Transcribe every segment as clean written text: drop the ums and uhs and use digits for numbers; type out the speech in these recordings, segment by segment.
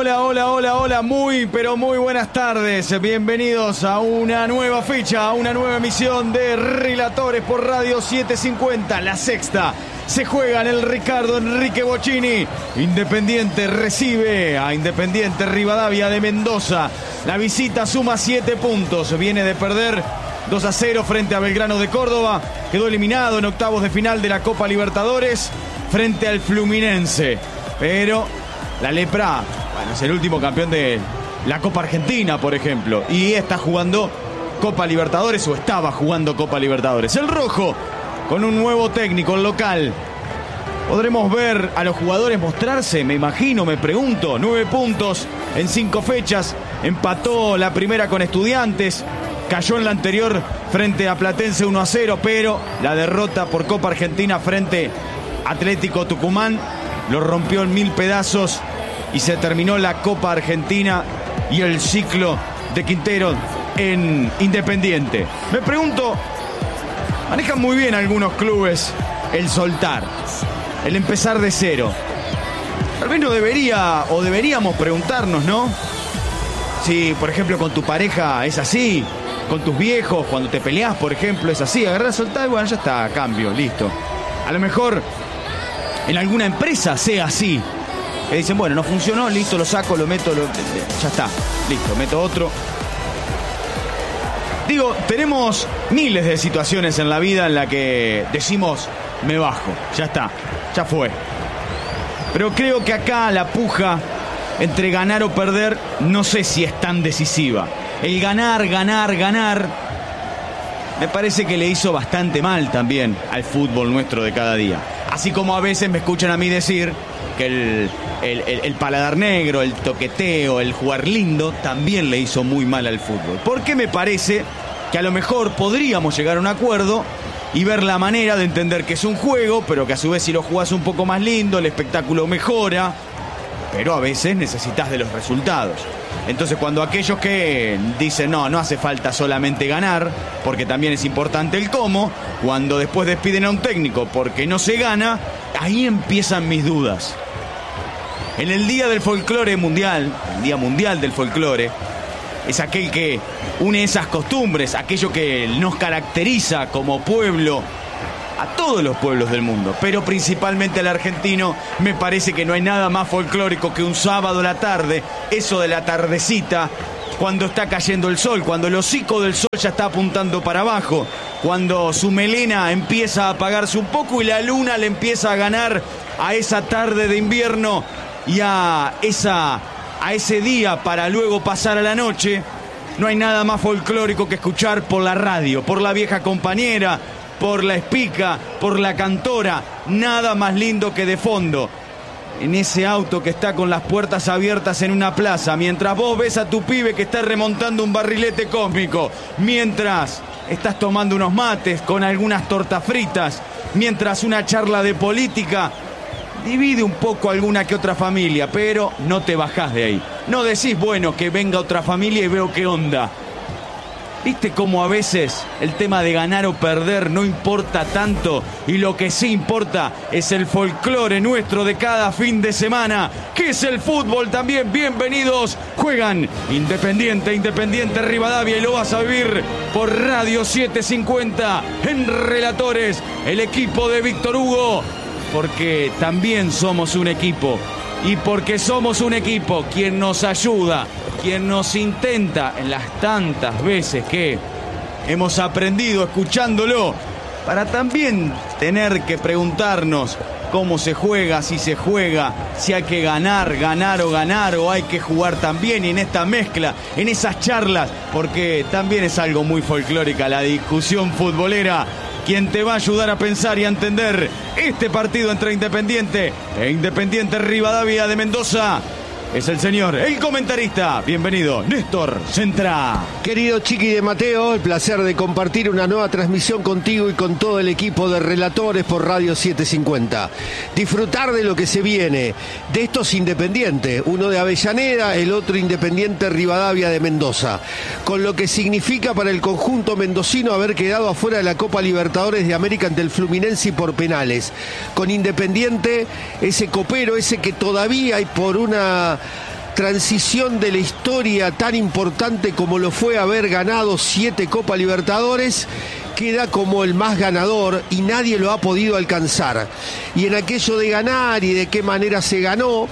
Hola, muy, pero muy buenas tardes. Bienvenidos a una nueva fecha, a una nueva emisión de Relatores por Radio 750, la sexta. Se juega en el Ricardo Enrique Bocchini. Independiente recibe a Independiente Rivadavia de Mendoza. La visita suma 7 puntos. Viene de perder 2-0 frente a Belgrano de Córdoba. Quedó eliminado en octavos de final de la Copa Libertadores frente al Fluminense. Pero la Lepra, bueno, es el último campeón de la Copa Argentina, por ejemplo. Y está jugando Copa Libertadores, o estaba jugando Copa Libertadores. El rojo, con un nuevo técnico, el local. ¿Podremos ver a los jugadores mostrarse? Me imagino, me pregunto. 9 puntos en 5 fechas. Empató la primera con Estudiantes. Cayó en la anterior frente a Platense 1-0. Pero la derrota por Copa Argentina frente a Atlético Tucumán lo rompió en 1000 pedazos. Y se terminó la Copa Argentina y el ciclo de Quintero en Independiente. Me pregunto, manejan muy bien algunos clubes el soltar, el empezar de cero. Tal vez no debería, o deberíamos preguntarnos, ¿no? Si, por ejemplo, con tu pareja es así, con tus viejos, cuando te peleás, por ejemplo, es así, agarrás, soltás y bueno, ya está, cambio, listo. A lo mejor en alguna empresa sea así. Que dicen, bueno, no funcionó, listo, lo saco, lo meto, ya está, listo, meto otro. Digo, tenemos miles de situaciones en la vida en la que decimos, me bajo, ya está, ya fue. Pero creo que acá la puja entre ganar o perder, no sé si es tan decisiva. El ganar, me parece que le hizo bastante mal también al fútbol nuestro de cada día. Así como a veces me escuchan a mí decir que el paladar negro, el toqueteo, el jugar lindo, también le hizo muy mal al fútbol. Porque me parece que a lo mejor podríamos llegar a un acuerdo y ver la manera de entender que es un juego, pero que a su vez si lo jugás un poco más lindo, el espectáculo mejora, pero a veces necesitas de los resultados. Entonces cuando aquellos que dicen no hace falta solamente ganar, porque también es importante el cómo, cuando después despiden a un técnico porque no se gana, ahí empiezan mis dudas. En el Día del Folclore Mundial, el Día Mundial del Folclore, es aquel que une esas costumbres, aquello que nos caracteriza como pueblo, a todos los pueblos del mundo, pero principalmente al argentino. Me parece que no hay nada más folclórico que un sábado a la tarde, eso de la tardecita, cuando está cayendo el sol, cuando el hocico del sol ya está apuntando para abajo, cuando su melena empieza a apagarse un poco y la luna le empieza a ganar a esa tarde de invierno y a ese día para luego pasar a la noche. No hay nada más folclórico que escuchar por la radio, por la vieja compañera, por la espica, por la cantora. Nada más lindo que de fondo, en ese auto que está con las puertas abiertas en una plaza, mientras vos ves a tu pibe que está remontando un barrilete cósmico, mientras estás tomando unos mates con algunas tortas fritas, mientras una charla de política divide un poco alguna que otra familia, pero no te bajás de ahí. No decís, bueno, que venga otra familia y veo qué onda. ¿Viste cómo a veces el tema de ganar o perder no importa tanto? Y lo que sí importa es el folclore nuestro de cada fin de semana, que es el fútbol también. Bienvenidos, juegan Independiente Rivadavia, y lo vas a vivir por Radio 750 en Relatores, el equipo de Víctor Hugo, porque también somos un equipo. Y porque somos un equipo, quien nos ayuda, quien nos intenta en las tantas veces que hemos aprendido escuchándolo, para también tener que preguntarnos cómo se juega, si hay que ganar o hay que jugar también. Y en esta mezcla, en esas charlas, porque también es algo muy folclórica la discusión futbolera, quien te va a ayudar a pensar y a entender este partido entre Independiente e Independiente Rivadavia de Mendoza. Es el señor, el comentarista. Bienvenido, Néstor Centra. Querido Chiqui de Mateo, el placer de compartir una nueva transmisión contigo y con todo el equipo de Relatores por Radio 750. Disfrutar de lo que se viene, de estos Independientes, uno de Avellaneda, el otro Independiente Rivadavia de Mendoza, con lo que significa para el conjunto mendocino haber quedado afuera de la Copa Libertadores de América ante el Fluminense y por penales. Con Independiente, ese copero, ese que todavía hay por una transición de la historia tan importante como lo fue haber ganado 7 Copa Libertadores, queda como el más ganador y nadie lo ha podido alcanzar. Y en aquello de ganar y de qué manera se ganó,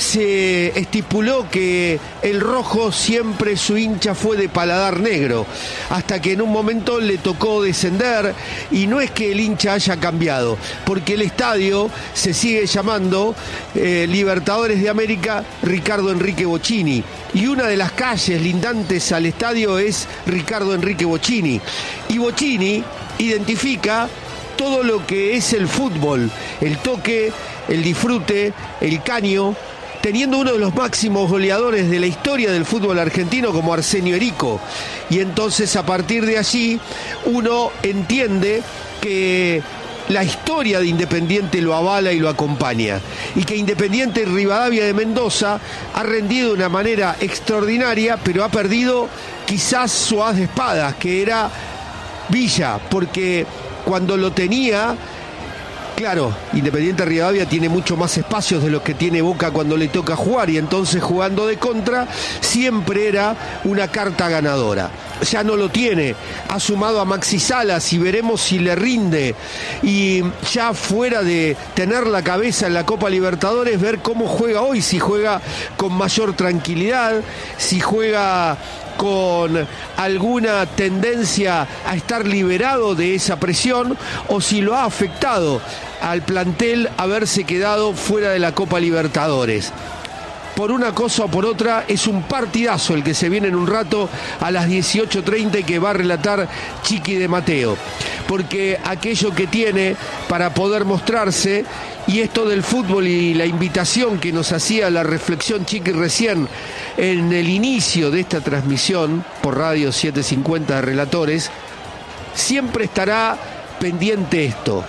se estipuló que el rojo siempre su hincha fue de paladar negro, hasta que en un momento le tocó descender, y no es que el hincha haya cambiado, porque el estadio se sigue llamando Libertadores de América Ricardo Enrique Bocchini, y una de las calles lindantes al estadio es Ricardo Enrique Bocchini, y Bocchini identifica todo lo que es el fútbol, el toque, el disfrute, el caño, teniendo uno de los máximos goleadores de la historia del fútbol argentino como Arsenio Erico. Y entonces a partir de allí uno entiende que la historia de Independiente lo avala y lo acompaña, y que Independiente Rivadavia de Mendoza ha rendido de una manera extraordinaria, pero ha perdido quizás su as de espadas, que era Villa, porque cuando lo tenía... Claro, Independiente Rivadavia tiene mucho más espacios de los que tiene Boca cuando le toca jugar, y entonces jugando de contra siempre era una carta ganadora. Ya no lo tiene, ha sumado a Maxi Salas y veremos si le rinde, y ya fuera de tener la cabeza en la Copa Libertadores, ver cómo juega hoy, si juega con mayor tranquilidad, si juega con alguna tendencia a estar liberado de esa presión, o si lo ha afectado al plantel haberse quedado fuera de la Copa Libertadores. Por una cosa o por otra, es un partidazo el que se viene en un rato a las 18:30 y que va a relatar Chiqui de Mateo, porque aquello que tiene para poder mostrarse, y esto del fútbol y la invitación que nos hacía la reflexión Chiqui recién en el inicio de esta transmisión por Radio 750 de Relatores, siempre estará pendiente esto: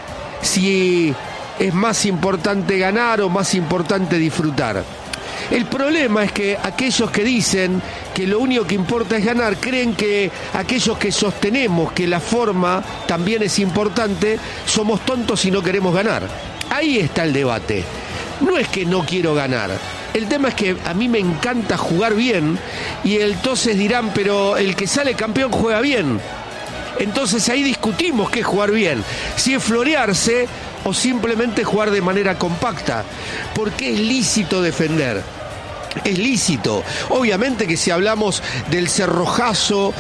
si es más importante ganar o más importante disfrutar. El problema es que aquellos que dicen que lo único que importa es ganar, creen que aquellos que sostenemos que la forma también es importante, somos tontos y no queremos ganar. Ahí está el debate. No es que no quiero ganar. El tema es que a mí me encanta jugar bien, y entonces dirán, pero el que sale campeón juega bien. Entonces ahí discutimos qué es jugar bien, si es florearse o simplemente jugar de manera compacta, porque es lícito defender. Es lícito. Obviamente que si hablamos del cerrojazo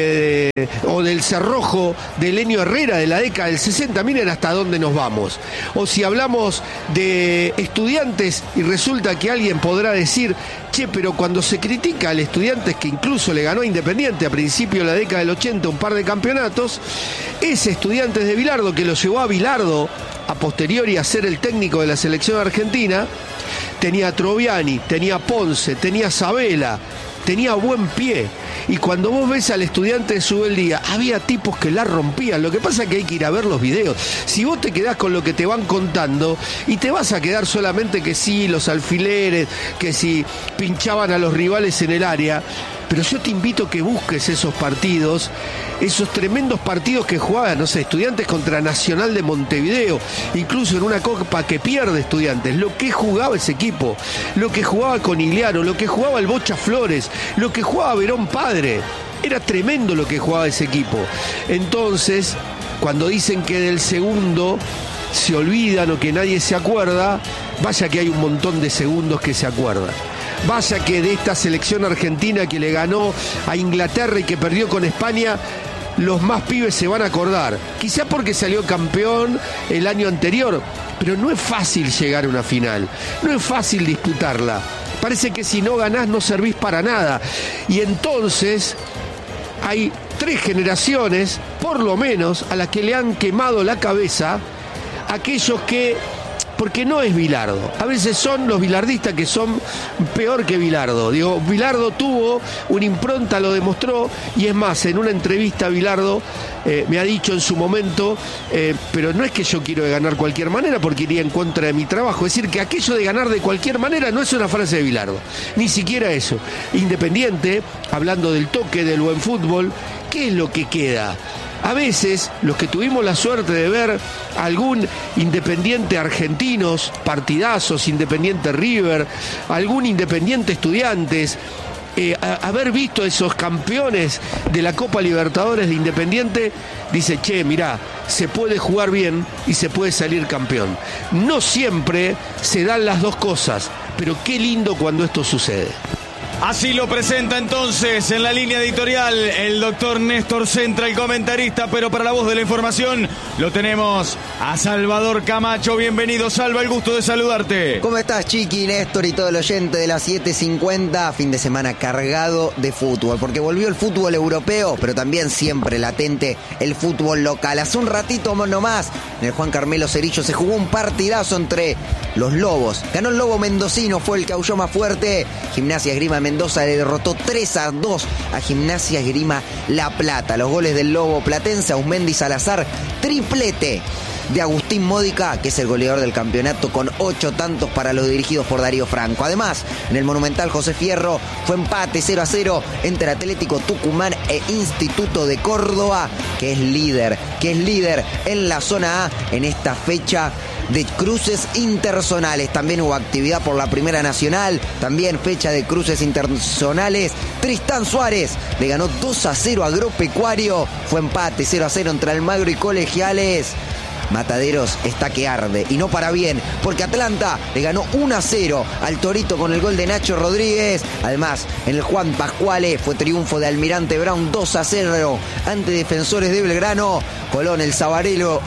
o del cerrojo de Lenio Herrera de la década del 60, miren hasta dónde nos vamos. O si hablamos de Estudiantes y resulta que alguien podrá decir, che, pero cuando se critica al Estudiantes, que incluso le ganó a Independiente a principios de la década del 80 un par de campeonatos, ese Estudiantes de Bilardo, que lo llevó a Bilardo a posteriori a ser el técnico de la selección argentina, tenía a Troviani, tenía a Ponce, tenía a Sabela, tenía buen pie. Y cuando vos ves al Estudiante de Subeldía, había tipos que la rompían. Lo que pasa es que hay que ir a ver los videos. Si vos te quedás con lo que te van contando y te vas a quedar solamente que sí, los alfileres, que si pinchaban a los rivales en el área, pero yo te invito a que busques esos partidos, esos tremendos partidos que jugaban, no sé, Estudiantes contra Nacional de Montevideo, incluso en una copa que pierde Estudiantes, lo que jugaba ese equipo, lo que jugaba Conigliano, lo que jugaba el Bocha Flores, lo que jugaba Verón Padre, era tremendo lo que jugaba ese equipo. Entonces, cuando dicen que del segundo se olvidan o que nadie se acuerda, vaya que hay un montón de segundos que se acuerdan. Vaya que de esta selección argentina que le ganó a Inglaterra y que perdió con España, los más pibes se van a acordar. Quizá porque salió campeón el año anterior, pero no es fácil llegar a una final, no es fácil disputarla. Parece que si no ganás no servís para nada. Y entonces hay 3 generaciones, por lo menos, a las que le han quemado la cabeza aquellos que... Porque no es Bilardo. A veces son los bilardistas que son peor que Bilardo. Digo, Bilardo tuvo una impronta, lo demostró, y es más, en una entrevista Bilardo me ha dicho en su momento, pero no es que yo quiero ganar cualquier manera porque iría en contra de mi trabajo. Es decir, que aquello de ganar de cualquier manera no es una frase de Bilardo. Ni siquiera eso. Independiente, hablando del toque, del buen fútbol, ¿qué es lo que queda? A veces, los que tuvimos la suerte de ver algún Independiente Argentinos, partidazos, Independiente River, algún Independiente Estudiantes, haber visto esos campeones de la Copa Libertadores de Independiente, dice, che, mirá, se puede jugar bien y se puede salir campeón. No siempre se dan las dos cosas, pero qué lindo cuando esto sucede. Así lo presenta entonces en la línea editorial el doctor Néstor Centra, el comentarista, pero para la voz de la información lo tenemos a Salvador Camacho. Bienvenido, Salva, el gusto de saludarte. ¿Cómo estás, Chiqui, Néstor y todo el oyente de la 750? Fin de semana cargado de fútbol, porque volvió el fútbol europeo, pero también siempre latente el fútbol local. Hace un ratito nomás, en el Juan Carmelo Cerillo se jugó un partidazo entre los Lobos. Ganó el Lobo mendocino, fue el que aulló más fuerte. Gimnasia Esgrima Mendoza le derrotó 3-2 a Gimnasia Esgrima La Plata. Los goles del Lobo platense, Ausmendi Salazar, triplete de Agustín Módica, que es el goleador del campeonato, con 8 tantos para los dirigidos por Darío Franco. Además, en el Monumental José Fierro fue empate 0-0 entre Atlético Tucumán e Instituto de Córdoba, que es líder en la zona A en esta fecha de cruces interzonales. También hubo actividad por la Primera Nacional, también fecha de cruces interzonales. Tristán Suárez le ganó 2-0 a Agropecuario, fue empate 0-0 entre Almagro y Colegiales. Mataderos está que arde, y no para bien, porque Atlanta le ganó 1-0 al Torito con el gol de Nacho Rodríguez. Además, en el Juan Pascuale fue triunfo de Almirante Brown 2-0 ante Defensores de Belgrano. Colón, el Zabalero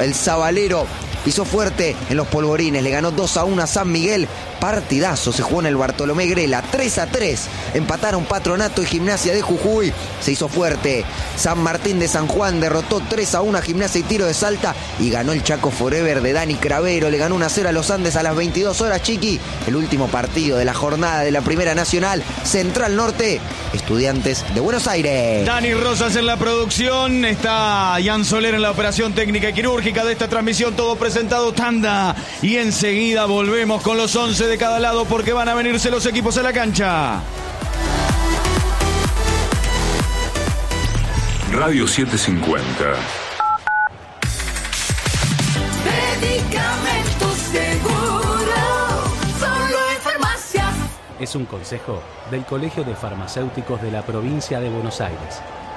pisó fuerte en los Polvorines, le ganó 2-1 a San Miguel. Partidazo se jugó en el Bartolomé Grela, 3-3. Empataron Patronato y Gimnasia de Jujuy. Se hizo fuerte San Martín de San Juan, derrotó 3-1 a Gimnasia y Tiro de Salta. Y ganó el Chaco Forever de Dani Cravero, le ganó 1-0 a los Andes a las 22 horas, Chiqui. El último partido de la jornada de la Primera Nacional, Central Norte, Estudiantes de Buenos Aires. Dani Rosas en la producción, está Jan Soler en la operación técnica y quirúrgica de esta transmisión. Todo presentado, tanda, y enseguida volvemos con los 11 de cada lado, porque van a venirse los equipos a la cancha. Radio 750. Medicamentos Seguro, solo en farmacias. Es un consejo del Colegio de Farmacéuticos de la provincia de Buenos Aires.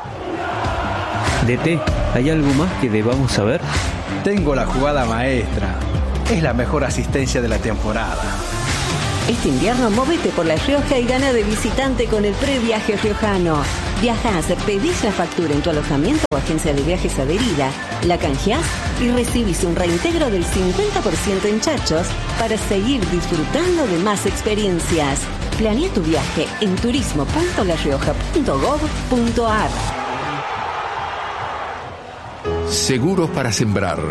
DT, ¿hay algo más que debamos saber? Tengo la jugada maestra. Es la mejor asistencia de la temporada. Este invierno móvete por La Rioja y gana de visitante con el previaje riojano. Viajás, pedís la factura en tu alojamiento o agencia de viajes adherida, la canjeás y recibís un reintegro del 50% en chachos para seguir disfrutando de más experiencias. Planea tu viaje en turismo.larioja.gov.ar. Seguros para sembrar.